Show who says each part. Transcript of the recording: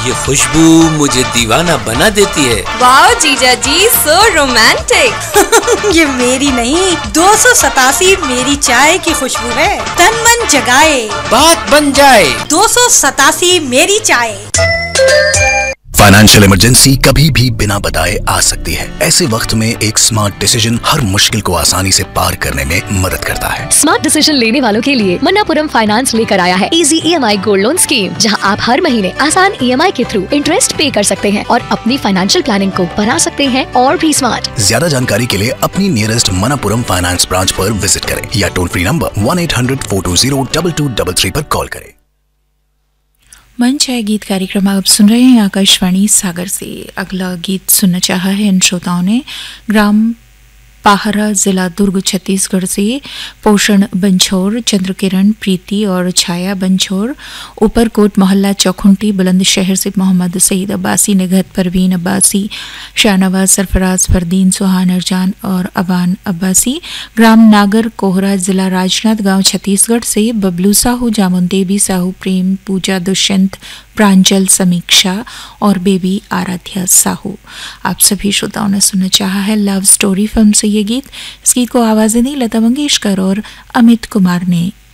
Speaker 1: ये खुशबू मुझे दीवाना बना देती है।
Speaker 2: वाह जीजा जी, सो रोमांटिक।
Speaker 3: ये मेरी नहीं, 287 मेरी चाय की खुशबू है। तन मन जगाए,
Speaker 1: बात बन जाए।
Speaker 3: 287 मेरी चाय।
Speaker 4: फाइनेंशियल इमरजेंसी कभी भी बिना बताए आ सकती है। ऐसे वक्त में एक स्मार्ट डिसीजन हर मुश्किल को आसानी से पार करने में मदद करता है।
Speaker 5: स्मार्ट डिसीजन लेने वालों के लिए मन्नापुरम फाइनेंस लेकर आया है easy EMI gold loan scheme, जहां आप हर महीने आसान EMI के थ्रू इंटरेस्ट पे कर सकते हैं और अपनी फाइनेंशियल प्लानिंग को बना सकते हैं और भी स्मार्ट।
Speaker 4: ज्यादा जानकारी के लिए अपनी नियरेस्ट मन्नापुरम फाइनेंस ब्रांच पर विजिट करें या टोल फ्री नंबर 1-800-420-2233 पर कॉल करें।
Speaker 6: मंच है गीत कार्यक्रम आप सुन रहे हैं आकाशवाणी सागर से। अगला गीत सुनना चाहा है इन श्रोताओं ने ग्राम पाहरा, जिला दुर्ग, छत्तीसगढ़ से पोषण बंछोर, चंद्रकिरण, प्रीति और छाया बंछोर, ऊपरकोट मोहल्ला चौखुंटी, बुलंदशहर से मोहम्मद सईद अब्बासी, निगहत परवीन अब्बासी, शाहनवाज सरफराज, फरदीन, सुहान अरजान और अवान अब्बासी, ग्राम नागर कोहरा, जिला राजनांद गांव, छत्तीसगढ़ से बबलू साहू, जामुन देवी साहू, प्रेम, पूजा, दुष्यंत, प्रांजल, समीक्षा और बेबी आराध्या साहू। आप सभी श्रोताओं ने सुनना चाहा है लव स्टोरी फिल्म से ये गीत। इस गीत को आवाजें दी लता मंगेशकर और अमित कुमार ने।